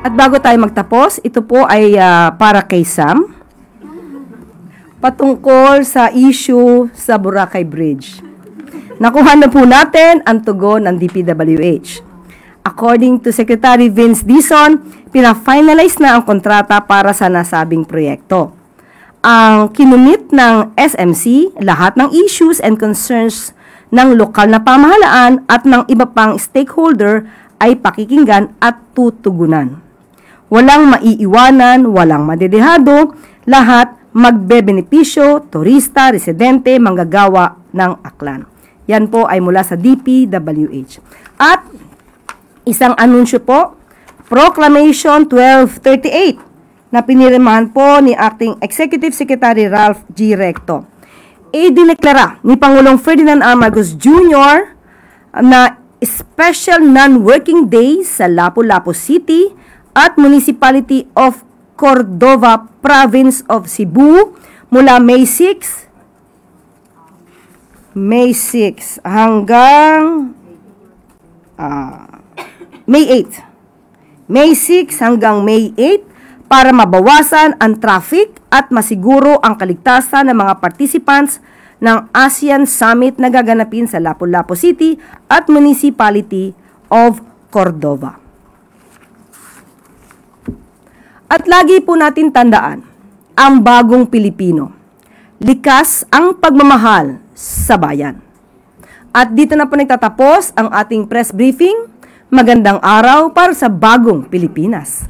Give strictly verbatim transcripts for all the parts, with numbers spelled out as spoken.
At bago tayo magtapos, ito po ay uh, para kay Sam, patungkol sa issue sa Boracay Bridge. Nakuha na po natin ang tugon ng D P W H. According to Secretary Vince Dizon, pina-finalize na ang kontrata para sa nasabing proyekto. Ang kinumit ng S M C, lahat ng issues and concerns ng lokal na pamahalaan at ng iba pang stakeholder ay pakikinggan at tutugunan. Walang maiiwanan, walang madedehado, lahat magbebenepisyo, turista, residente, manggagawa ng aklan. Yan po ay mula sa D P W H. At isang anunsyo po, Proclamation twelve thirty-eight na pinirmahan po ni Acting Executive Secretary Ralph G. Recto. Idineklara ni Pangulong Ferdinand R. Marcos Junior na special non-working days sa Lapu-Lapu City at Municipality of Cordova, Province of Cebu mula May sixth May sixth hanggang uh, May eighth. May sixth hanggang May eighth para mabawasan ang traffic at masiguro ang kaligtasan ng mga participants ng ASEAN Summit na gaganapin sa Lapu-Lapu City at Municipality of Cordova. At lagi po natin tandaan, ang bagong Pilipino, likas ang pagmamahal sa bayan. At dito na po nagtatapos ang ating press briefing. Magandang araw para sa bagong Pilipinas.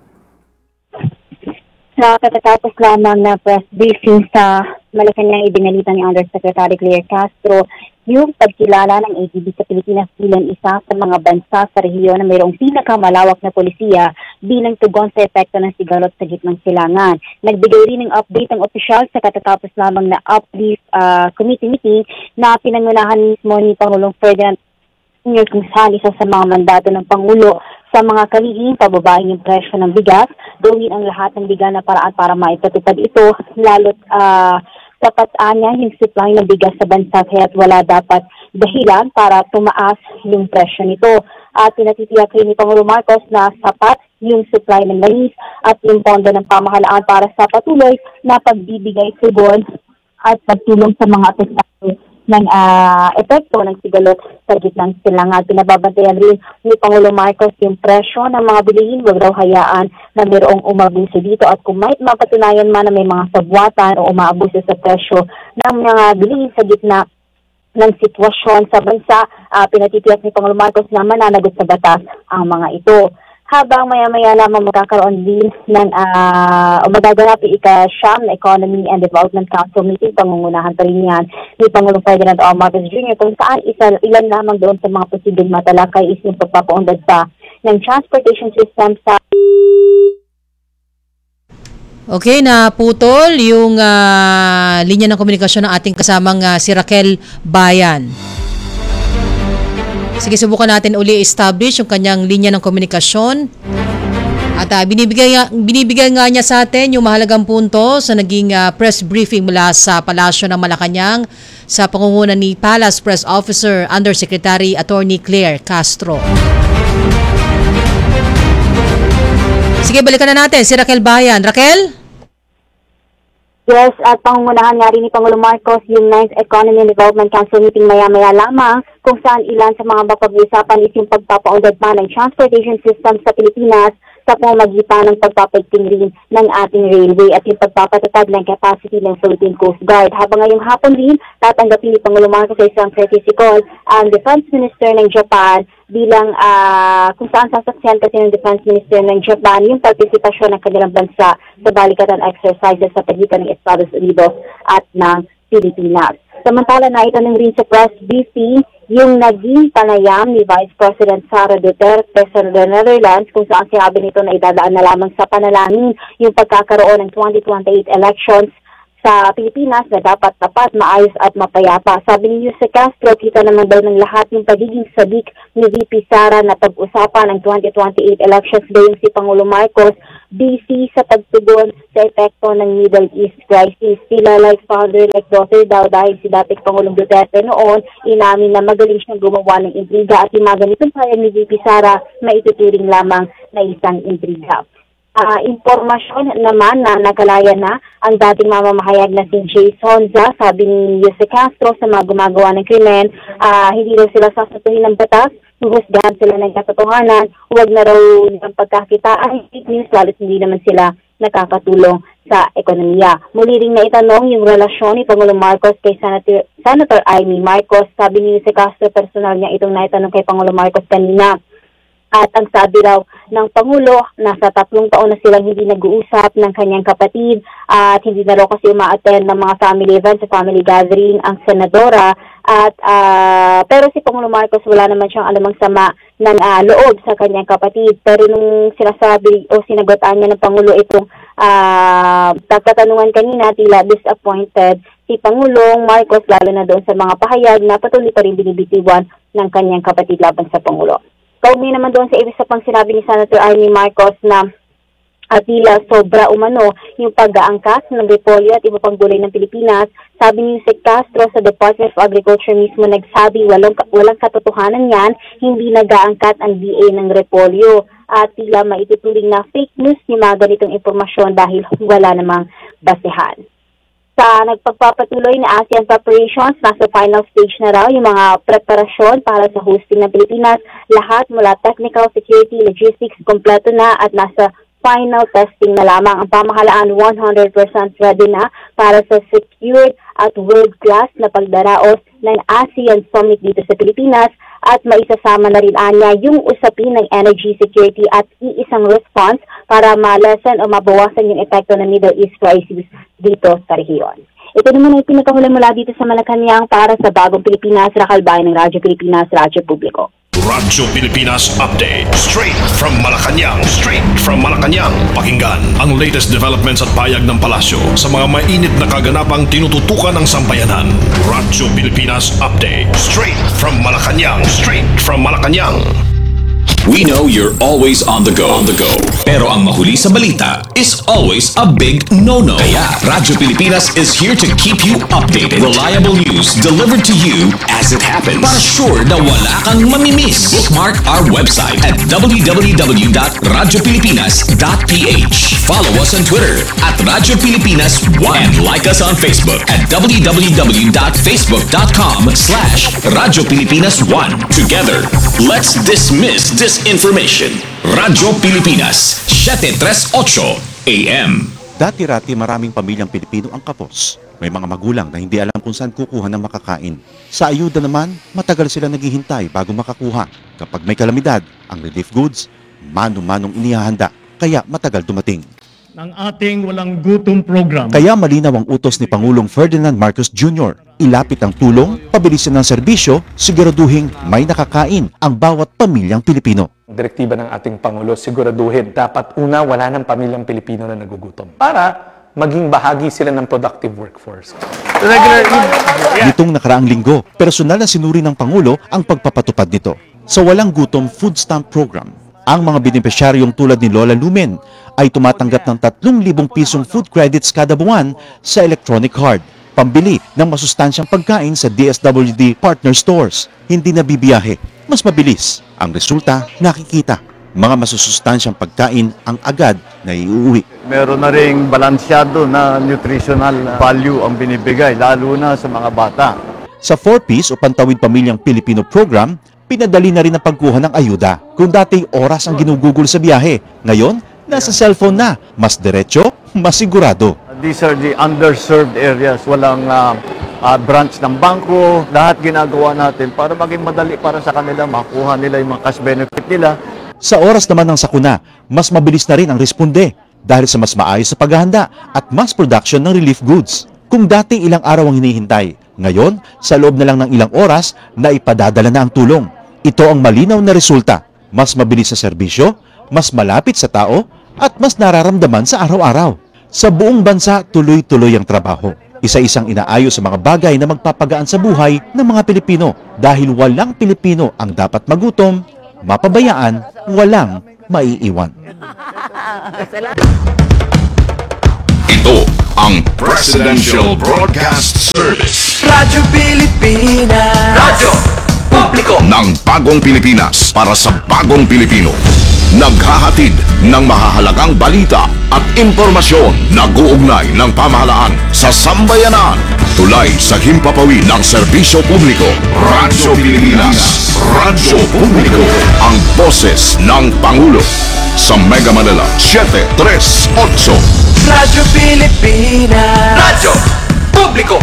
Sa katatapos lamang na press briefing sa Malacanang, ibinalita ni Undersecretary Claire Castro yung pagkilala ng A T B sa Pilipinas bilang isa sa mga bansa sa rehiyon na mayroong pinakamalawak na polisiya bilang tugon sa epekto ng sigalot sa gitnang silangan. Nagbigay rin ng update ang opisyal sa katatapos lamang na uplift uh, committee meeting na pinangunahan mismo ni Pangulong Ferdinand Junior kung saan isa sa mga mandato ng Pangulo sa mga kalihim, pababain yung presyo ng bigas, gawin ang lahat ng bigas na paraan para maipatupad ito, lalo't uh, sapat anya yung supply ng bigas sa bansa kaya't wala dapat dahilan para tumaas yung presyo nito. At pinatitiyak rin ni Pangulong Marcos na sapat yung supply ng mais at yung pondo ng pamahalaan para sa patuloy na pagbibigay tugon at pagtulong sa mga apektado ng uh, epekto ng sigalot sa gitnang silangan. Pinababantayan rin ni Pangulong Marcos yung presyo ng mga bilihin, wag raw hayaan na mayroong umabuso dito at kung may mapatunayan man na may mga sabwatan o umaabuso sa presyo ng mga bilihin sa gitna ng sitwasyon sa bansa, uh, pinatitiyak ni Pangulong Marcos na mananagot sa batas ang mga ito. Habang maya-maya lamang magkakaroon din ng uh, o magaganap yung ika-siyam na Economy and Development Council meeting, pangungunahan pa rin yan ni Pangulong Ferdinand R. Marcos Junior kung saan isa, ilan lamang doon sa mga posibleng matalakay is yung pagpapaunlad pa ng transportation system sa... Okay, naputol yung uh, linya ng komunikasyon ng ating kasamang uh, si Raquel Bayan. Sige, subukan natin uli establish yung kanyang linya ng komunikasyon. At uh, binibigay, binibigay nga niya sa atin yung mahalagang punto sa naging uh, press briefing mula sa Palasyo ng Malacanang sa pangunguna ni Palace Press Officer Undersecretary Attorney Claire Castro. Sige, balikan na natin si Raquel Bayan. Raquel? Yes, at pangungunahan nga rin ni Pangulong Marcos yung ninth Economy and Development Council meeting maya-maya lamang kung saan ilan sa mga mapag-usapan is yung pagpapaunlad pa ng transportation system sa Pilipinas sa pamamagitan ng pagpapagting rin ng ating railway at yung pagpapatatag ng capacity ng Philippine Coast Guard. Habang ngayong hapon rin, tatanggapin ni Pangulong Marcos sa isang courtesy call ang Defense Minister ng Japan bilang uh, kung saan sasaksihan kasi ng Defense Minister ng Japan yung partisipasyon ng kanilang bansa sa balikatan exercises sa pagitan ng Estados Unidos at ng Pilipinas. Samantala na itanong rin sa press briefing yung naging panayam ni Vice President Sara Duterte sa Netherlands kung saan sinabi nito na idadaan na lamang sa panalangin yung pagkakaroon ng twenty twenty-eight elections sa Pilipinas na dapat tapat, maayos at mapayapa. Sabi ni Jose Castro, kita naman daw ng lahat yung pagiging sabik ni V P Sara na pag-usapan ng twenty twenty-eight elections gayong si Pangulong Marcos busy sa pagtugon sa epekto ng Middle East crisis. Sila like father, like daughter daw dahil si dating Pangulong Duterte noon, inamin na magaling siyang gumawa ng intriga at yung mga ganitong payag ni V P Sara maituturing lamang na isang intriga. Uh, impormasyon naman na nakalaya na ang dating mamamahayag na si Jay Sonza, sabi ni Jose Castro sa mga gumagawa ng krimen, uh, hindi daw sila sasatuhin ng batas, huhusgahan sila ng katotohanan, huwag na raw ng pagkakitaan, fake news, lalo't hindi naman sila nakakatulong sa ekonomiya. Muli ring naitanong yung relasyon ni Pangulong Marcos kay Senator, Senator Amy Marcos, sabi ni Jose Castro, personal niya itong naitanong kay Pangulong Marcos kanina. At ang sabi raw ng Pangulo, nasa tatlong taon na silang hindi nag-uusap ng kanyang kapatid at hindi na raw kasi uma-attend ng mga family events sa family gathering ang senadora. At uh, pero si Pangulo Marcos wala naman siyang anumang sama ng uh, loob sa kanyang kapatid. Pero nung sinasabi o sinagotaan niya ng Pangulo itong uh, pagkatanungan kanina, tila disappointed si Pangulong Marcos lalo na doon sa mga pahayag na patuloy pa rin binibitiwan ng kanyang kapatid laban sa Pangulo. Kaugnay naman doon sa isa pang sinabi ni Senator Amy Marcos na at tila sobra umano yung pag-aangkas ng repolyo at iba pang gulay ng Pilipinas. Sabi ni Jose Castro sa Department of Agriculture mismo nagsabi walang, walang katotohanan yan, hindi nag-aangkat ang D A ng repolyo. At tila maituturing na fake news yung mga ganitong impormasyon dahil wala namang basehan. Sa nagpagpapatuloy na ASEAN preparations, nasa final stage na raw yung mga preparasyon para sa hosting ng Pilipinas. Lahat mula technical, security, logistics, kompleto na at nasa final testing na lamang. Ang pamahalaan one hundred percent ready na para sa secured at world-class na pagdaraos ng ASEAN Summit dito sa Pilipinas at maisasama na rin anya yung usapin ng energy security at iisang response para malasan o mabawasan yung epekto ng Middle East crisis dito sa rehiyon. Ito naman ay pinakahuli mula dito sa Malacanang para sa Bagong Pilipinas, Rakalbayan ng Radyo Pilipinas, Radyo Publiko. Radyo Pilipinas Update. Straight from Malacanang. Straight from Malacanang. Pakinggan ang latest developments at payag ng palasyo sa mga mainit na kaganapang tinututukan ng sambayanan. Radyo Pilipinas Update. Straight from Malacanang. Straight from Malacanang. We know you're always on the go. On the go. Pero ang mahuli sa balita is always a big no-no. Kaya Radyo Pilipinas is here to keep you updated. Reliable news delivered to you as it happens. Para sure na wala kang mamimiss. Bookmark our website at w w w dot radyo pilipinas dot p h. Follow us on Twitter at Radyo Pilipinas one and like us on Facebook at w w w dot facebook dot com slash Radyo Pilipinas one. Together, let's dismiss disinformation. Radyo Pilipinas, seven thirty-eight A M. Dati-rati maraming pamilyang Pilipino ang kapos. May mga magulang na hindi alam kung saan kukuha ng makakain. Sa ayuda naman, matagal sila naghihintay bago makakuha. Kapag may kalamidad, ang relief goods, mano-manong inihahanda, kaya matagal dumating. Ng ating walang gutom program. Kaya malinaw ang utos ni Pangulong Ferdinand Marcos Junior Ilapit ang tulong, pabilisin ng serbisyo, siguraduhin may nakakain ang bawat pamilyang Pilipino. Direktiba ng ating Pangulo, siguraduhin dapat una wala ng pamilyang Pilipino na nagugutom para maging bahagi sila ng productive workforce. Regular Nitong nakaraang linggo, personal na sinuri ng Pangulo ang pagpapatupad nito. Sa Walang Gutom Food Stamp Program, ang mga benepisyaryong tulad ni Lola Lumen ay tumatanggap ng tatlong libong pisong food credits kada buwan sa electronic card, pambili ng masustansyang pagkain sa D S W D partner stores. Hindi na bibiyahe, mas mabilis. Ang resulta, nakikita. Mga masusustansyang pagkain ang agad na iuwi. Meron na ring balansyado na nutritional value ang binibigay, lalo na sa mga bata. Sa four piece o Pantawid Pamilyang Pilipino program, pinadali na rin ang pagkuha ng ayuda. Kung dati oras ang ginugugol sa biyahe, ngayon, nasa cellphone na. Mas diretso, mas sigurado. These are the underserved areas. Walang uh, uh, branch ng bangko. Lahat ginagawa natin para maging madali para sa kanila, makuha nila yung mga cash benefit nila. Sa oras naman ng sakuna, mas mabilis na rin ang responde dahil sa mas maayos sa paghahanda at mass production ng relief goods. Kung dati ilang araw ang hinihintay, ngayon, sa loob na lang ng ilang oras, na ipadadala na ang tulong. Ito ang malinaw na resulta. Mas mabilis sa serbisyo, mas malapit sa tao, at mas nararamdaman sa araw-araw. Sa buong bansa, tuloy-tuloy ang trabaho. Isa-isang inaayos sa mga bagay na magpapagaan sa buhay ng mga Pilipino dahil walang Pilipino ang dapat magutom, mapabayaan, walang maiiwan. Salamat. Ito ang Presidential Broadcast Service. Radyo Pilipinas. Radyo Publiko Ng bagong Pilipinas para sa bagong Pilipino. Naghahatid ng mahahalagang balita at impormasyon na guugnay ng pamahalaan sa sambayanan. Tulay sa himpapawid ng serbisyo publiko. Radyo Pilipinas. Radyo Publiko. Ang boses ng Pangulo. Sa Mega Manila, seven three eight. Radyo Pilipinas. Radyo Publiko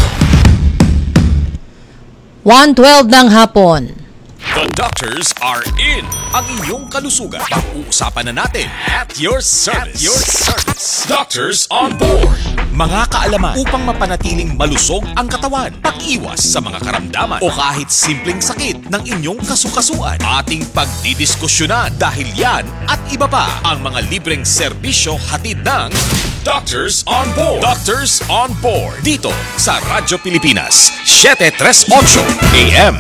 one twelve ng hapon. The doctors are in. Ang inyong kalusugan. Pag-uusapan na natin at your service. At your service. Doctors on board. Mga kaalaman upang mapanatiling malusog ang katawan. Pag-iwas sa mga karamdaman o kahit simpleng sakit ng inyong kasukasuan. Ating pagdidiskusyonan dahil yan at iba pa ang mga libreng serbisyo hatid ng Doctors on Board. Doctors on Board. Dito sa Radyo Pilipinas. seven three eight A M.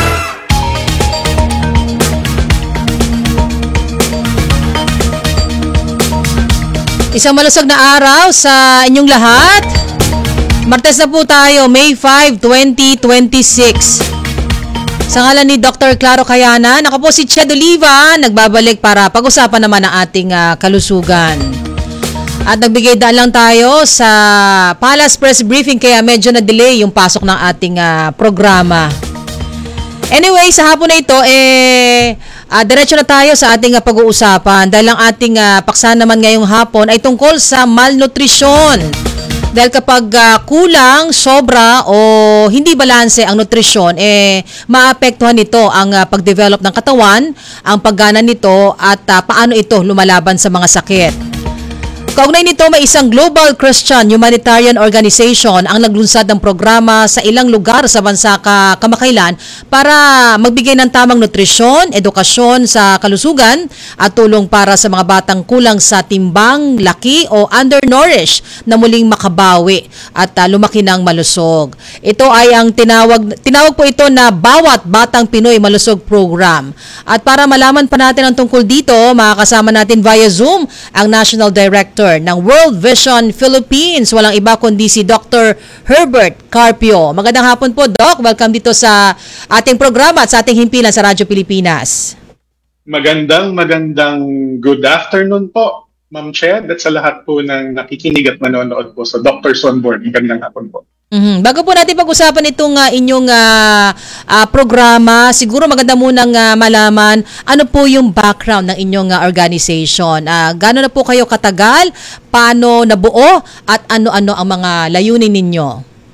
Isang malusog na araw sa inyong lahat. Martes na po tayo, May five, twenty twenty-six. Sa ngalan ni Doctor Claro Cayanan, ako po si Ched Oliva, nagbabalik para pag-usapan naman ang ating uh, kalusugan. At nagbigay daan lang tayo sa Palace Press Briefing kaya medyo na-delay yung pasok ng ating uh, programa. Anyway, sa hapon na ito, eh... Uh, diretso na tayo sa ating uh, pag-uusapan dahil ang ating uh, paksa naman ngayong hapon ay tungkol sa malnutrisyon. Dahil kapag uh, kulang, sobra o hindi balanse ang nutrisyon, eh, maapektuhan nito ang uh, pag-develop ng katawan, ang paggana nito at uh, paano ito lumalaban sa mga sakit. Kaugnay nito, may isang Global Christian Humanitarian Organization ang naglunsad ng programa sa ilang lugar sa bansa ka kamakailan para magbigay ng tamang nutrisyon, edukasyon sa kalusugan at tulong para sa mga batang kulang sa timbang, laki o undernourished na muling makabawi at uh, lumaki ng malusog. Ito ay ang tinawag, tinawag po ito na Bawat Batang Pinoy Malusog Program. At para malaman pa natin ang tungkol dito, makakasama natin via Zoom ang National Director ng World Vision Philippines. Walang iba kundi si Doctor Herbert Carpio. Magandang hapon po, Doc. Welcome dito sa ating programa at sa ating himpilan sa Radyo Pilipinas. Magandang, magandang good afternoon po, Ma'am Ched, at sa lahat po ng nakikinig at manonood po sa Doctors on Board. Magandang hapon po. Mm-hmm. Bago po natin pag-usapan itong uh, inyong uh, uh, programa, siguro maganda munang uh, malaman ano po yung background ng inyong uh, organization. Uh, Gano'n na po kayo katagal? Paano nabuo? At ano-ano ang mga layunin ninyo?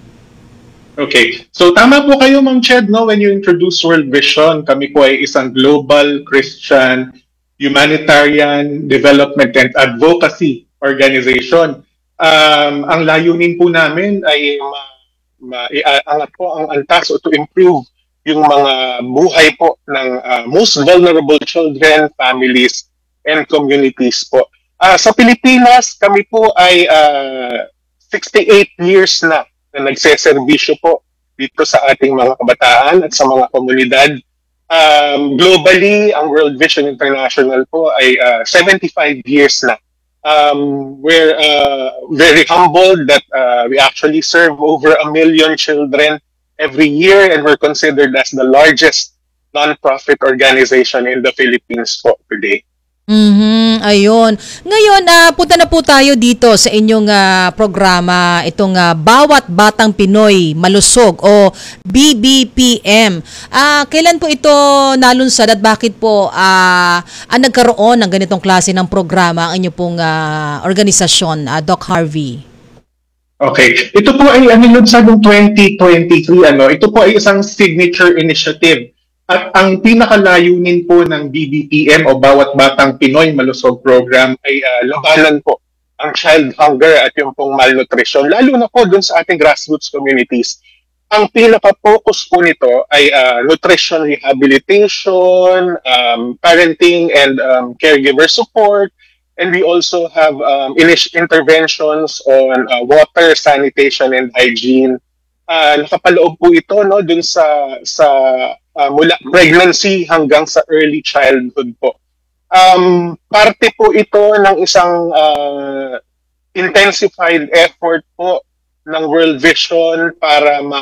Okay. So tama po kayo, Ma'am Ched, no? When you introduce World Vision, kami po ay isang global Christian humanitarian development and advocacy organization. Um, ang layunin po namin ay ma, ma, iangat po ang antas o to improve yung mga buhay po ng uh, most vulnerable children, families, and communities po. Uh, sa Pilipinas, kami po ay uh, sixty-eight years na na nagseserbisyo po dito sa ating mga kabataan at sa mga komunidad. Um, globally, ang World Vision International po ay uh, seventy-five years na. Um, we're uh, very humbled that uh, we actually serve over a million children every year, and we're considered as the largest non-profit organization in the Philippines po today. Mm-hmm, ayun. Ngayon, uh, punta na po tayo dito sa inyong uh, programa, itong uh, Bawat Batang Pinoy Malusog o B B P M. Uh, kailan po ito nalunsad at bakit po uh, uh, nagkaroon ng ganitong klase ng programa ang inyong pong uh, organisasyon, uh, Doc Harvey? Okay. Ito po ay anilunsad ng twenty twenty-three. Ano? Ito po ay isang signature initiative. At ang pinakalayunin po ng B B P M o Bawat Batang Pinoy Malusog Program ay uh, labanan po ang child hunger at yung pong malnutrition, lalo na po dun sa ating grassroots communities. Ang pinaka-focus po nito ay uh, nutrition rehabilitation, um, parenting and um, caregiver support, and we also have um, init- interventions on uh, water, sanitation, and hygiene. Uh, nakapaloob po ito no, dun sa sa Uh, mula pregnancy hanggang sa early childhood po. um, parte po ito ng isang uh, intensified effort po ng World Vision para ma